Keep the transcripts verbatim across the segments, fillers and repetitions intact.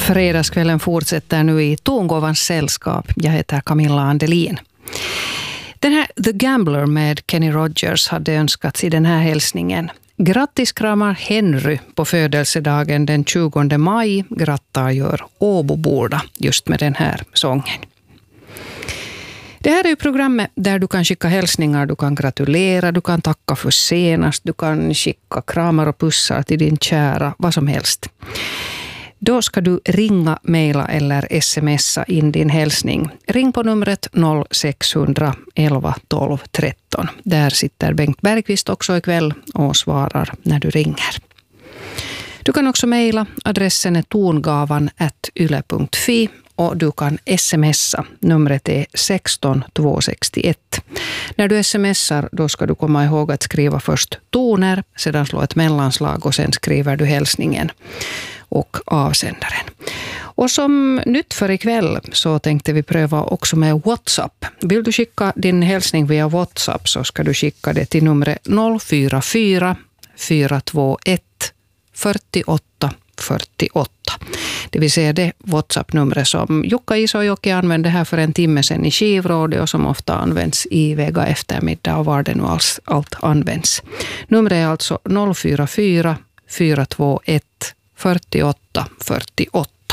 Fredagskvällen fortsätter nu i Tongåvans sällskap. Jag heter Camilla Andelin. Den här The Gambler med Kenny Rogers hade önskats i den här hälsningen. Grattis kramar Henry på födelsedagen den tjugonde maj. Grattar gör Åboborda just med den här sången. Det här är ju programmet där du kan skicka hälsningar, du kan gratulera, du kan tacka för senast, du kan skicka kramar och pussar till din kära, vad som helst. Då ska du ringa, mejla eller smsa in din hälsning. Ring på numret noll sex noll noll elva tolv tretton. Där sitter Bengt Bergqvist också ikväll och svarar när du ringer. Du kan också mejla. Adressen är tongavan at yle punkt fi och du kan smsa. Numret är sexton tvåhundrasextioett. När du smsar då ska du komma ihåg att skriva först toner, sedan slå ett mellanslag och sen skriver du hälsningen och avsändaren. Och som nytt för ikväll så tänkte vi pröva också med WhatsApp. Vill du skicka din hälsning via WhatsApp så ska du skicka det till numret noll fyra fyra fyra två ett fyrtioåtta fyrtioåtta. Det vill säga det WhatsApp-numret som Jukka Isojoki använde här för en timme sedan i Skivrådet och som ofta används i Vega eftermiddag och var det nu alls, allt används. Numret är alltså noll fyra fyra fyra två ett fyrtioåtta fyrtioåtta.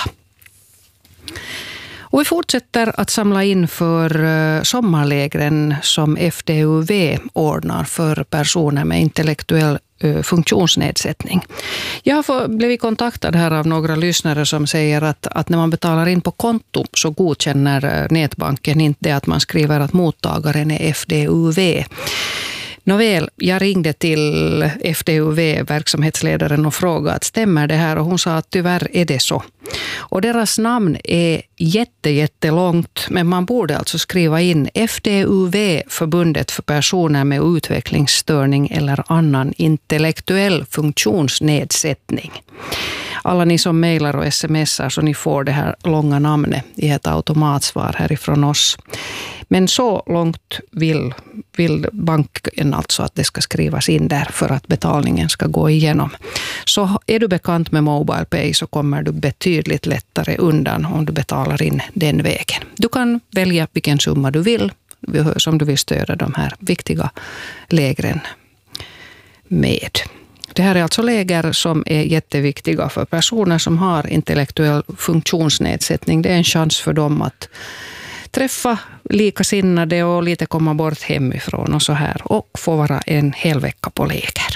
Och vi fortsätter att samla in för sommarlägren som F D U V ordnar för personer med intellektuell funktionsnedsättning. Jag har blivit kontaktad här av några lyssnare som säger att, att när man betalar in på konto så godkänner nätbanken inte att man skriver att mottagaren är F D U V. Nåväl, jag ringde till F D U V-verksamhetsledaren och frågade att stämmer det här och hon sa att tyvärr är det så. Och deras namn är jätte, jättelångt men man borde alltså skriva in F D U V, förbundet för personer med utvecklingsstörning eller annan intellektuell funktionsnedsättning. Alla ni som mejlar och smsar så ni får det här långa namnet i ett automatsvar härifrån oss. Men så långt vill, vill banken alltså att det ska skrivas in där för att betalningen ska gå igenom. Så är du bekant med MobilePay så kommer du betydligt lättare undan om du betalar in den vägen. Du kan välja vilken summa du vill som du vill stödja de här viktiga lägren med. Det här är alltså läger som är jätteviktiga för personer som har intellektuell funktionsnedsättning. Det är en chans för dem att träffa likasinnade och lite komma bort hemifrån och så här. Och få vara en hel vecka på läger.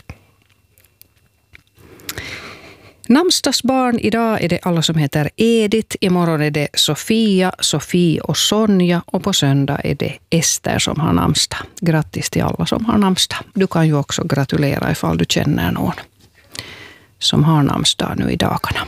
Namnsdagsbarn, idag är det alla som heter Edith. Imorgon är det Sofia, Sofie och Sonja. Och på söndag är det Ester som har namnsdag. Grattis till alla som har namnsdag. Du kan ju också gratulera ifall du känner någon som har namnsdag nu i dagarna.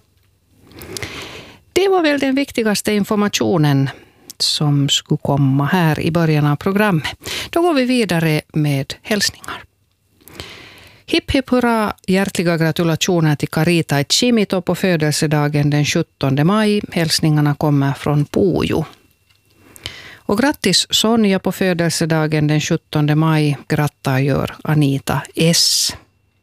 Det var väl den viktigaste informationen som skulle komma här i början av programmet. Då går vi vidare med hälsningar. Hipp hipp hurra, hjärtliga gratulationer till Carita Echimito på födelsedagen den sjuttonde maj. Hälsningarna kommer från Pujo. Och grattis Sonja på födelsedagen den sjuttonde maj. Grattar gör Anita S.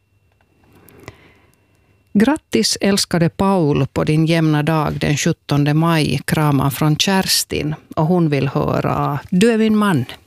Grattis älskade Paul på din jämna dag den sjuttonde maj. Kramar från Kerstin och hon vill höra Du är min man.